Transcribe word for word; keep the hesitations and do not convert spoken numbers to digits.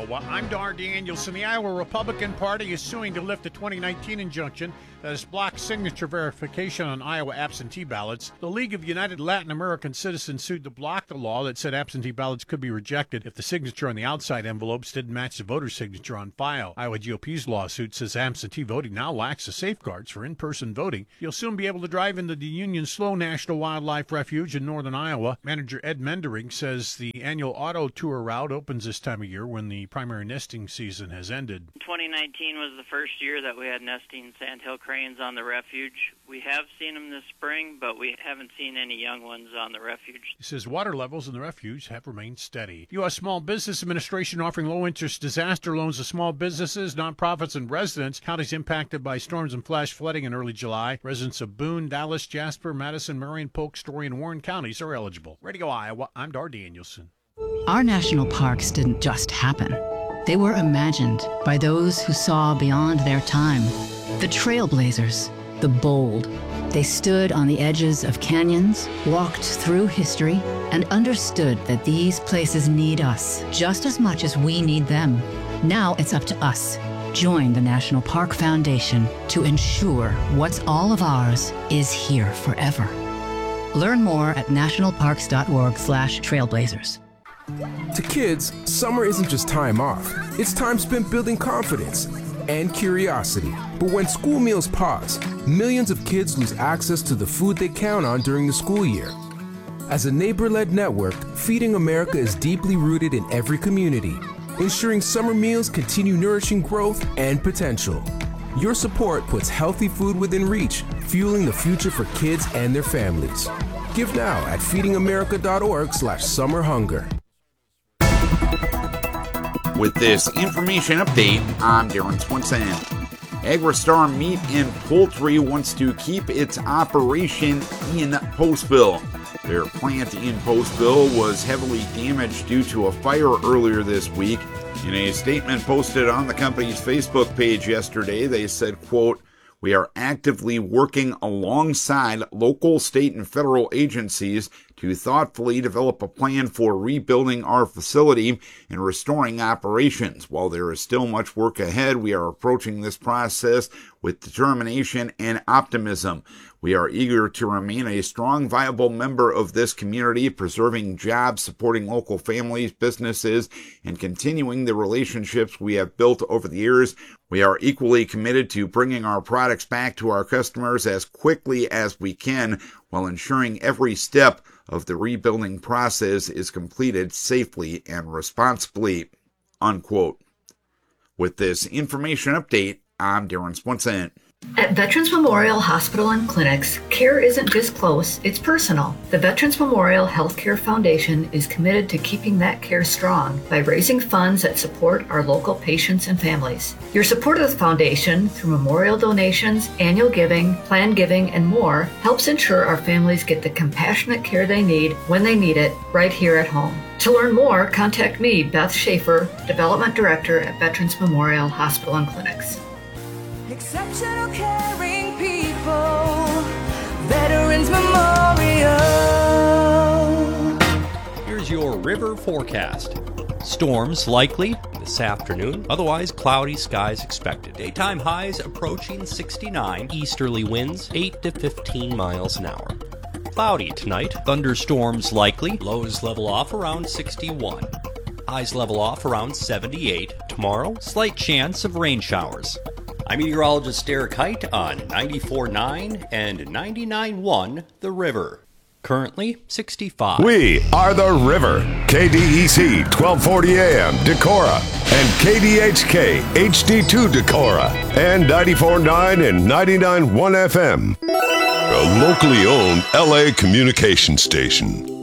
Iowa. I'm Dar Danielson. The Iowa Republican Party is suing to lift a twenty nineteen injunction that has blocked signature verification on Iowa absentee ballots. The League of United Latin American Citizens sued to block the law that said absentee ballots could be rejected if the signature on the outside envelopes didn't match the voter signature on file. Iowa G O P's lawsuit says absentee voting now lacks the safeguards for in-person voting. You'll soon be able to drive into the Union Slough National Wildlife Refuge in northern Iowa. Manager Ed Mendering says the annual auto tour route opens this time of year when the primary nesting season has ended. twenty nineteen was the first year that we had nesting sandhill cranes on the refuge. We have seen them this spring, but we haven't seen any young ones on the refuge. He says water levels in the refuge have remained steady. U S Small Business Administration offering low-interest disaster loans to small businesses, nonprofits, and residents. Counties impacted by storms and flash flooding in early July. Residents of Boone, Dallas, Jasper, Madison, Marion, Polk, Story, and Warren counties are eligible. Radio Iowa, I'm Dar Danielson. Our national parks didn't just happen. They were imagined by those who saw beyond their time. The trailblazers, the bold. They stood on the edges of canyons, walked through history, and understood that these places need us just as much as we need them. Now it's up to us. Join the National Park Foundation to ensure what's all of ours is here forever. Learn more at nationalparks.org slash trailblazers. To kids, summer isn't just time off. It's time spent building confidence and curiosity. But when school meals pause, millions of kids lose access to the food they count on during the school year. As a neighbor-led network, Feeding America is deeply rooted in every community, ensuring summer meals continue nourishing growth and potential. Your support puts healthy food within reach, fueling the future for kids and their families. Give now at feedingamerica.org slash summer hunger. With this information update, I'm Darren Swenson. Agristar Meat and Poultry wants to keep its operation in Postville. Their plant in Postville was heavily damaged due to a fire earlier this week. In a statement posted on the company's Facebook page yesterday, they said, quote, "We are actively working alongside local, state, and federal agencies to thoughtfully develop a plan for rebuilding our facility and restoring operations. While there is still much work ahead, we are approaching this process with determination and optimism. We are eager to remain a strong, viable member of this community, preserving jobs, supporting local families, businesses, and continuing the relationships we have built over the years. We are equally committed to bringing our products back to our customers as quickly as we can, while ensuring every step of the rebuilding process is completed safely and responsibly," unquote. With this information update, I'm Darren Swenson. At Veterans Memorial Hospital and Clinics, care isn't just close, it's personal. The Veterans Memorial Healthcare Foundation is committed to keeping that care strong by raising funds that support our local patients and families. Your support of the foundation through memorial donations, annual giving, planned giving, and more helps ensure our families get the compassionate care they need when they need it right here at home. To learn more, contact me, Beth Schaefer, Development Director at Veterans Memorial Hospital and Clinics. Exceptional caring people, Veterans Memorial. Here's your river forecast. Storms likely this afternoon, otherwise cloudy skies expected. Daytime highs approaching sixty-nine, easterly winds eight to fifteen miles an hour. Cloudy tonight, thunderstorms likely, lows level off around sixty-one. Highs level off around seventy-eight. Tomorrow, slight chance of rain showers. I'm meteorologist Derek Height on ninety-four point nine and ninety-nine point one The River. Currently sixty-five. We are The River. K D E C twelve forty A M Decorah and K D H K H D two Decorah and ninety-four point nine and ninety-nine point one F M. A locally owned L A communication station.